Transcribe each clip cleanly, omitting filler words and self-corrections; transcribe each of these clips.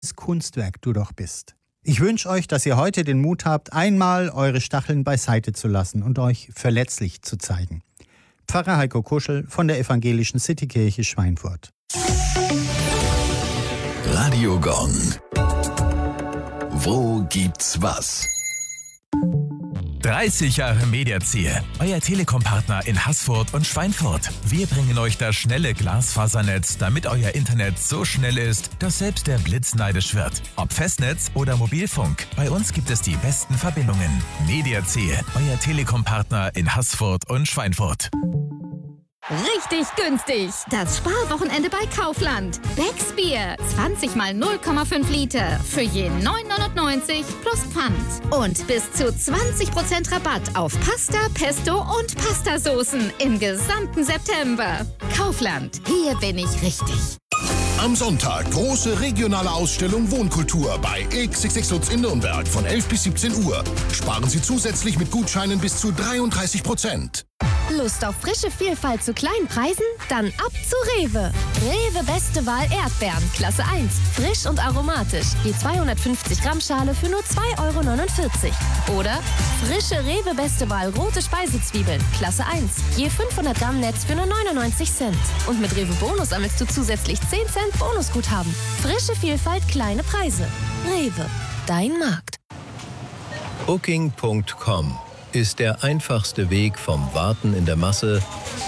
Kunstwerk du doch bist. Ich wünsche euch, dass ihr heute den Mut habt, einmal eure Stacheln beiseite zu lassen und euch verletzlich zu zeigen. Pfarrer Heiko Kuschel von der Evangelischen Citykirche Schweinfurt. Radio Gong. Wo gibt's was? 30 Jahre Mediaziel, euer Telekom-Partner in Haßfurt und Schweinfurt. Wir bringen euch das schnelle Glasfasernetz, damit euer Internet so schnell ist, dass selbst der Blitz neidisch wird. Ob Festnetz oder Mobilfunk, bei uns gibt es die besten Verbindungen. Mediaziel, euer Telekom-Partner in Haßfurt und Schweinfurt. Richtig günstig. Das Sparwochenende bei Kaufland. Becks Bier. 20 mal 0,5 Liter. Für je 9,99 plus Pfand. Und bis zu 20% Rabatt auf Pasta, Pesto und Pastasoßen im gesamten September. Kaufland. Hier bin ich richtig. Am Sonntag große regionale Ausstellung Wohnkultur bei XXX Lutz in Nürnberg von 11 bis 17 Uhr. Sparen Sie zusätzlich mit Gutscheinen bis zu 33%. Lust auf frische Vielfalt zu kleinen Preisen? Dann ab zu Rewe. Rewe Beste Wahl Erdbeeren, Klasse 1. Frisch und aromatisch. Je 250 Gramm Schale für nur 2,49 €. Oder frische Rewe Beste Wahl rote Speisezwiebeln, Klasse 1. Je 500 Gramm Netz für nur 99 Cent. Und mit Rewe Bonus sammelst du zusätzlich 10 Cent Bonusguthaben. Frische Vielfalt, kleine Preise. Rewe, dein Markt. Booking.com ist der einfachste Weg vom Warten in der Masse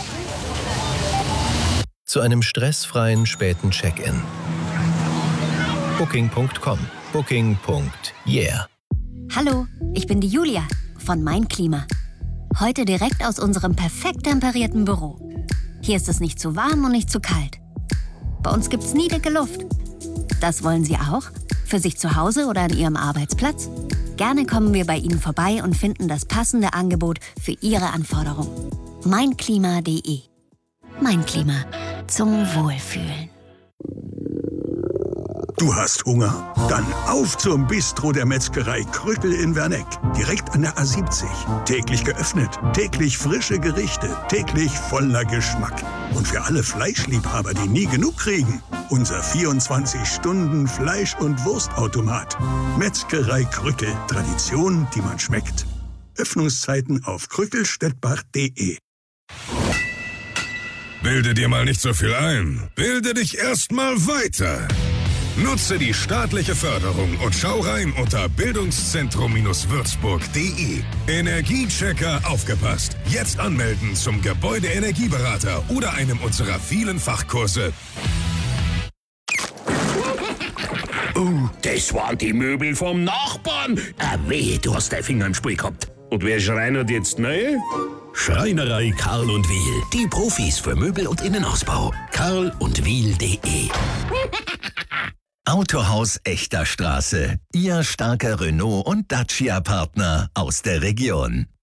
zu einem stressfreien späten Check-in. Booking.com. Booking.yeah. Hallo, ich bin die Julia von Mein Klima. Heute direkt aus unserem perfekt temperierten Büro. Hier ist es nicht zu warm und nicht zu kalt. Bei uns gibt's nie dicke Luft. Das wollen Sie auch? Für sich zu Hause oder an Ihrem Arbeitsplatz? Gerne kommen wir bei Ihnen vorbei und finden das passende Angebot für Ihre Anforderungen. Meinklima.de. Mein Klima. Zum Wohlfühlen. Du hast Hunger? Dann auf zum Bistro der Metzgerei Krückel in Werneck. Direkt an der A70. Täglich geöffnet, täglich frische Gerichte, täglich voller Geschmack. Und für alle Fleischliebhaber, die nie genug kriegen, unser 24-Stunden-Fleisch- und Wurstautomat. Metzgerei Krückel. Tradition, die man schmeckt. Öffnungszeiten auf krückelstettbach.de. Bilde dir mal nicht so viel ein. Bilde dich erst mal weiter. Nutze die staatliche Förderung und schau rein unter bildungszentrum-würzburg.de. Energiechecker aufgepasst. Jetzt anmelden zum Gebäudeenergieberater oder einem unserer vielen Fachkurse. Oh, das waren die Möbel vom Nachbarn. Wehe, du hast deinen Finger im Spiel gehabt. Und wer schreinert jetzt neu? Schreinerei Karl und Wiel. Die Profis für Möbel und Innenausbau. karlundwiel.de. Autohaus Echter Straße. Ihr starker Renault- und Dacia-Partner aus der Region.